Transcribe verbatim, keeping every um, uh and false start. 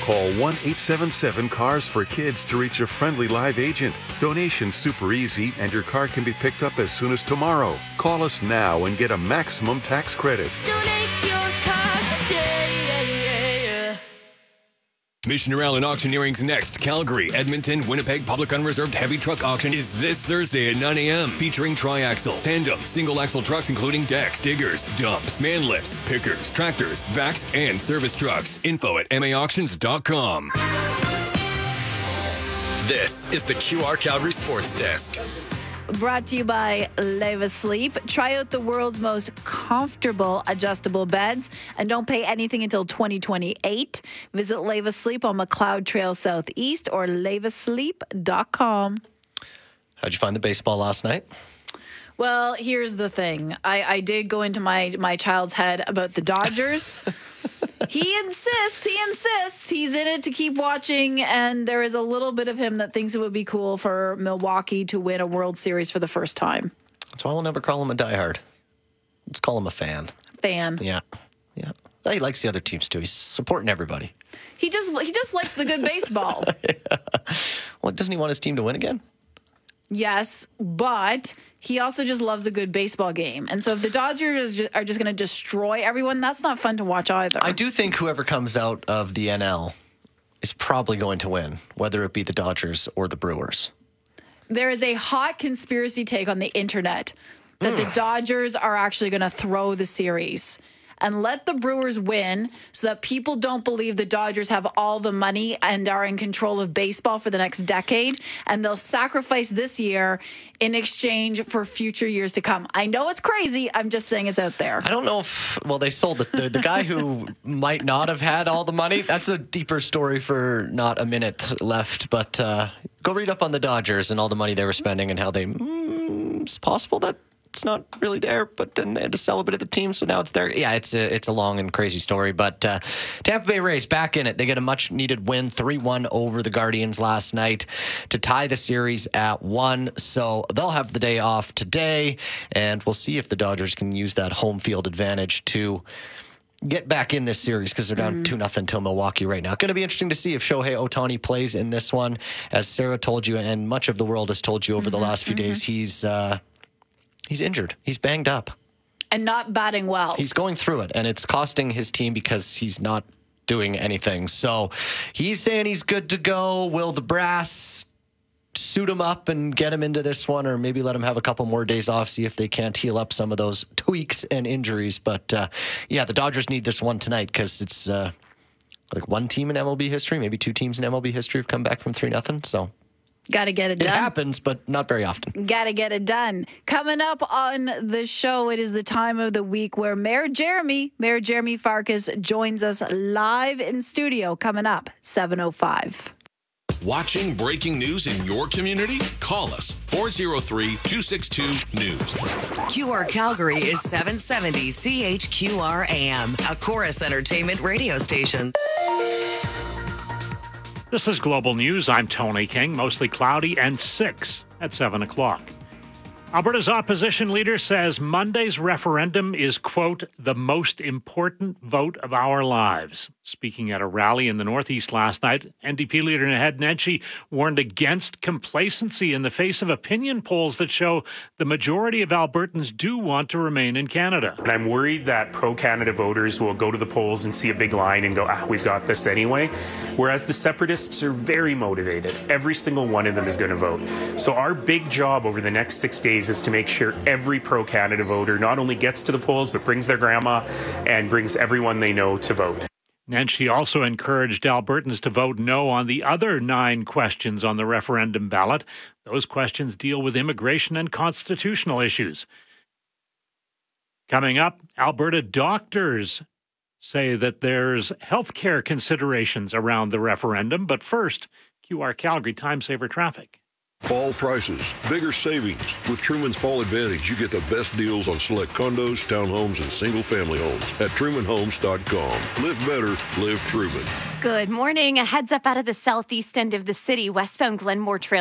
Call one eight seven seven cars for kids to reach a friendly live agent. Donation's super easy and your car can be picked up as soon as tomorrow. Call us now and get a maximum tax credit. Donate your car today. Mission Island Auctioneering's next Calgary, Edmonton, Winnipeg Public Unreserved Heavy Truck Auction is this Thursday at nine a.m. featuring tri-axle, tandem, single-axle trucks including decks, diggers, dumps, man lifts, pickers, tractors, vacs, and service trucks. Info at m a auctions dot com. This is the Q R Calgary Sports Desk. Brought to you by Leva Sleep. Try out the world's most comfortable adjustable beds and don't pay anything until twenty twenty-eight. Visit Leva Sleep on McLeod Trail Southeast or leva sleep dot com. How'd you find the baseball last night? Well, here's the thing. I, I did go into my, my child's head about the Dodgers. He insists, he insists, he's in it to keep watching, and there is a little bit of him that thinks it would be cool for Milwaukee to win a World Series for the first time. That's why we'll never call him a diehard. Let's call him a fan. Fan. Yeah, yeah. He likes the other teams too. He's supporting everybody. He just he just likes the good baseball. Yeah. Well, doesn't he want his team to win again? Yes, but he also just loves a good baseball game. And so if the Dodgers are just going to destroy everyone, that's not fun to watch either. I do think whoever comes out of the N L is probably going to win, whether it be the Dodgers or the Brewers. There is a hot conspiracy take on the internet that mm. the Dodgers are actually going to throw the series and let the Brewers win so that people don't believe the Dodgers have all the money and are in control of baseball for the next decade. And they'll sacrifice this year in exchange for future years to come. I know it's crazy. I'm just saying it's out there. I don't know if, well, they sold it. The, the guy who might not have had all the money, that's a deeper story for not a minute left. But uh, go read up on the Dodgers and all the money they were spending and how they, mm, it's possible that it's not really there, but then they had to sell a bit of the team, so now it's there. Yeah, it's a, it's a long and crazy story, but uh, Tampa Bay Rays back in it. They get a much-needed win, three one over the Guardians last night to tie the series at one, so they'll have the day off today, and we'll see if the Dodgers can use that home field advantage to get back in this series because they're down mm-hmm. two nothing till Milwaukee right now. Going to be interesting to see if Shohei Ohtani plays in this one. As Sarah told you, and much of the world has told you over mm-hmm, the last few mm-hmm. days, he's... Uh, He's injured. He's banged up. And not batting well. He's going through it, and it's costing his team because he's not doing anything. So he's saying he's good to go. Will the brass suit him up and get him into this one, or maybe let him have a couple more days off, see if they can't heal up some of those tweaks and injuries? But, uh, yeah, the Dodgers need this one tonight because it's uh, like one team in M L B history, maybe two teams in M L B history have come back from three nothing. So got to get it done. It happens, but not very often. Got to get it done. Coming up on the show, it is the time of the week where Mayor Jeremy, Mayor Jeremy Farkas joins us live in studio. Coming up, seven oh five. Watching breaking news in your community? Call us, four oh three, two six two, news. Q R Calgary is seven seventy C H Q R A M, a Chorus Entertainment radio station. This is Global News. I'm Tony King. Mostly cloudy and six at seven o'clock. Alberta's opposition leader says Monday's referendum is, quote, the most important vote of our lives. Speaking at a rally in the Northeast last night, N D P leader Naheed Nenshi warned against complacency in the face of opinion polls that show the majority of Albertans do want to remain in Canada. And I'm worried that pro-Canada voters will go to the polls and see a big line and go, ah, we've got this anyway. Whereas the separatists are very motivated. Every single one of them is going to vote. So our big job over the next six days is to make sure every pro-Canada voter not only gets to the polls, but brings their grandma and brings everyone they know to vote. Nenshi also encouraged Albertans to vote no on the other nine questions on the referendum ballot. Those questions deal with immigration and constitutional issues. Coming up, Alberta doctors say that there's health care considerations around the referendum. But first, Q R Calgary Time Saver Traffic. Fall prices, bigger savings. With Truman's Fall Advantage, you get the best deals on select condos, townhomes, and single-family homes at truman homes dot com. Live better, live Truman. Good morning. A heads up out of the southeast end of the city, westbound Glenmore Trail.